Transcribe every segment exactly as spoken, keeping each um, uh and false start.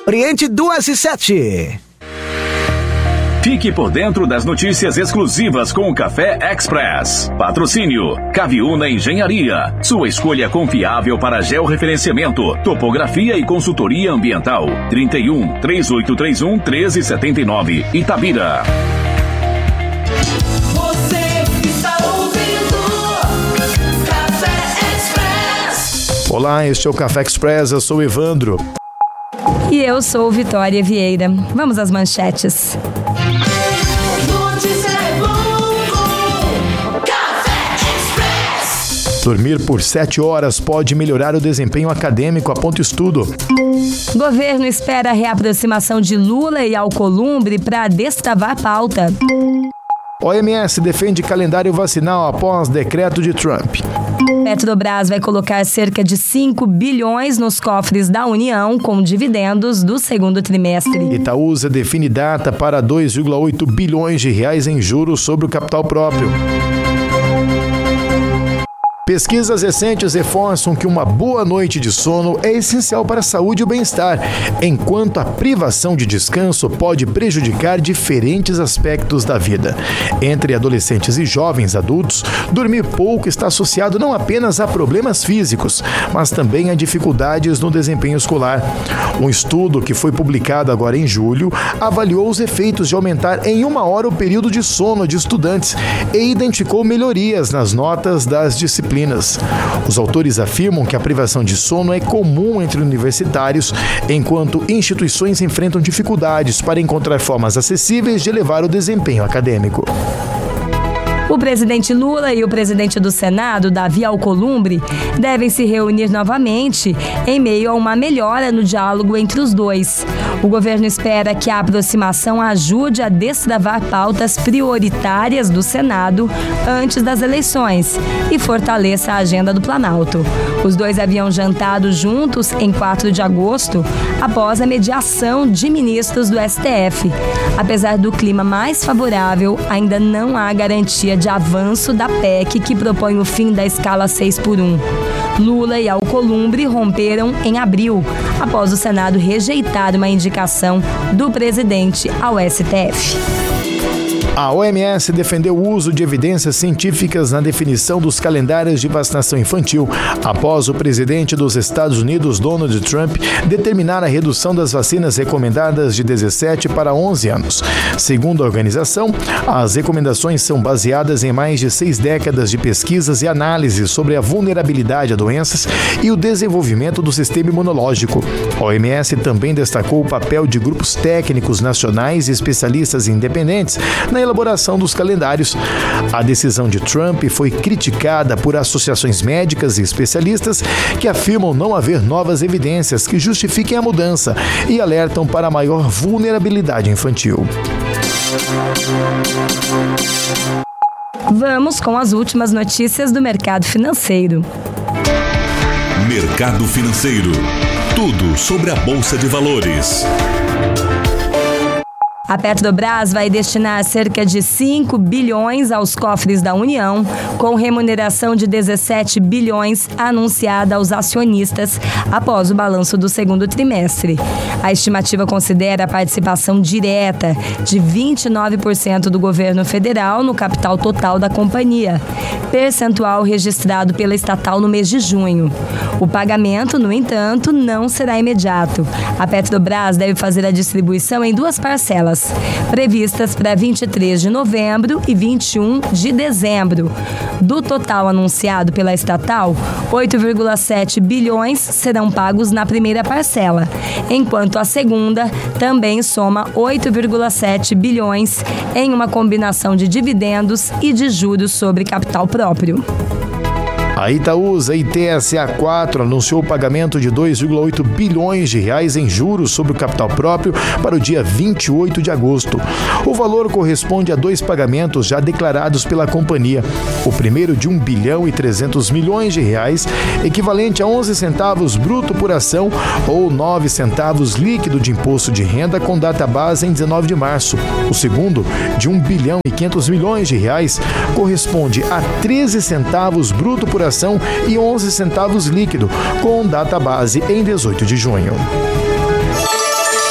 Oriente duas e sete. Fique por dentro das notícias exclusivas com o Café Express. Patrocínio Caviúna Engenharia. Sua escolha confiável para georreferenciamento, topografia e consultoria ambiental. trinta e um, três oito três um, treze setenta e nove. Itabira. Você está ouvindo Café Express. Olá, este é o Café Express. Eu sou o Evandro. E eu sou Vitória Vieira. Vamos às manchetes. Dormir por sete horas pode melhorar o desempenho acadêmico, aponta estudo. Governo espera a reaproximação de Lula e Alcolumbre para destravar pauta. O M S defende calendário vacinal após decreto de Trump. Petrobras vai colocar cerca de cinco bilhões nos cofres da União com dividendos do segundo trimestre. Itaúsa define data para dois vírgula oito bilhões de reais em juros sobre o capital próprio. Pesquisas recentes reforçam que uma boa noite de sono é essencial para a saúde e o bem-estar, enquanto a privação de descanso pode prejudicar diferentes aspectos da vida. Entre adolescentes e jovens adultos, dormir pouco está associado não apenas a problemas físicos, mas também a dificuldades no desempenho escolar. Um estudo que foi publicado agora em julho avaliou os efeitos de aumentar em uma hora o período de sono de estudantes e identificou melhorias nas notas das disciplinas. Os autores afirmam que a privação de sono é comum entre universitários, enquanto instituições enfrentam dificuldades para encontrar formas acessíveis de elevar o desempenho acadêmico. O presidente Lula e o presidente do Senado, Davi Alcolumbre, devem se reunir novamente em meio a uma melhora no diálogo entre os dois. O governo espera que a aproximação ajude a destravar pautas prioritárias do Senado antes das eleições e fortaleça a agenda do Planalto. Os dois haviam jantado juntos em quatro de agosto, após a mediação de ministros do S T F. Apesar do clima mais favorável, ainda não há garantia de avanço da P E C que propõe o fim da escala seis por um. Lula e Alcolumbre romperam em abril, após o Senado rejeitar uma indicação do presidente ao S T F. A O M S defendeu o uso de evidências científicas na definição dos calendários de vacinação infantil, após o presidente dos Estados Unidos, Donald Trump, determinar a redução das vacinas recomendadas de dezessete para onze anos. Segundo a organização, as recomendações são baseadas em mais de seis décadas de pesquisas e análises sobre a vulnerabilidade a doenças e o desenvolvimento do sistema imunológico. A O M S também destacou o papel de grupos técnicos nacionais e especialistas independentes na elaboração dos calendários. A decisão de Trump foi criticada por associações médicas e especialistas que afirmam não haver novas evidências que justifiquem a mudança e alertam para a maior vulnerabilidade infantil. Vamos com as últimas notícias do mercado financeiro. Mercado financeiro. Tudo sobre a Bolsa de Valores. A Petrobras vai destinar cerca de cinco bilhões aos cofres da União, com remuneração de dezessete bilhões anunciada aos acionistas após o balanço do segundo trimestre. A estimativa considera a participação direta de vinte e nove por cento do governo federal no capital total da companhia, percentual registrado pela estatal no mês de junho. O pagamento, no entanto, não será imediato. A Petrobras deve fazer a distribuição em duas parcelas, previstas para vinte e três de novembro e vinte e um de dezembro. Do total anunciado pela estatal, oito vírgula sete bilhões serão pagos na primeira parcela, enquanto a segunda também soma oito vírgula sete bilhões em uma combinação de dividendos e de juros sobre capital próprio. A Itaúsa I T S A quatro anunciou o pagamento de dois vírgula oito bilhões de reais em juros sobre o capital próprio para o dia vinte e oito de agosto. O valor corresponde a dois pagamentos já declarados pela companhia. O primeiro de um bilhão e trezentos milhões de reais, equivalente a onze centavos bruto por ação ou nove centavos líquido de imposto de renda com data base em dezenove de março. O segundo, de um bilhão e quinhentos milhões de reais, corresponde a treze centavos bruto por ação e onze centavos líquido, com data base em dezoito de junho.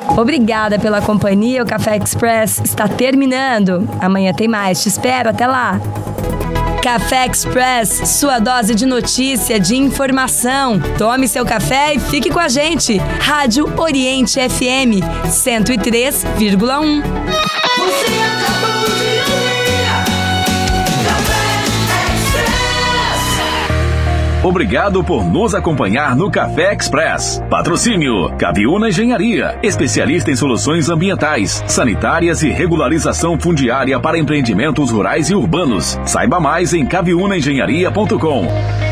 Obrigada pela companhia, o Café Express está terminando. Amanhã tem mais, te espero, até lá. Café Express, sua dose de notícia, de informação. Tome seu café e fique com a gente. Rádio Oriente F M cento e três vírgula um. Você acabou de ouvir Café Express. Obrigado por nos acompanhar no Café Express. Patrocínio Caviúna Engenharia, especialista em soluções ambientais, sanitárias e regularização fundiária para empreendimentos rurais e urbanos. Saiba mais em caviúna engenharia ponto com.